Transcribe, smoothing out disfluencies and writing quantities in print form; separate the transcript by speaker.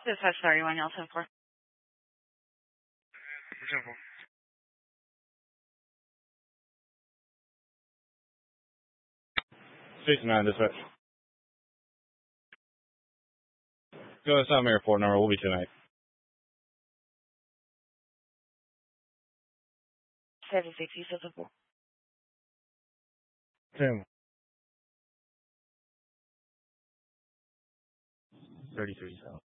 Speaker 1: Dispatch 31, y'all 10-4.
Speaker 2: 69, dispatch. Go to South Airport number. We'll be tonight.
Speaker 1: 760, 7-4.
Speaker 2: 10. 33 South.